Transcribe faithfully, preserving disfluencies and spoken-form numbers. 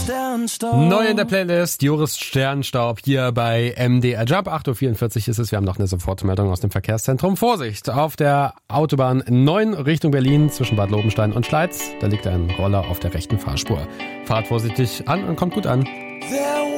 Sternstaub. Neu in der Playlist, Joris Sternstaub hier bei M D R Jump. acht Uhr vierundvierzig ist es. Wir haben noch eine Sofortmeldung aus dem Verkehrszentrum. Vorsicht, auf der Autobahn neun Richtung Berlin zwischen Bad Lobenstein und Schleiz. Da liegt ein Roller auf der rechten Fahrspur. Fahrt vorsichtig an und kommt gut an. There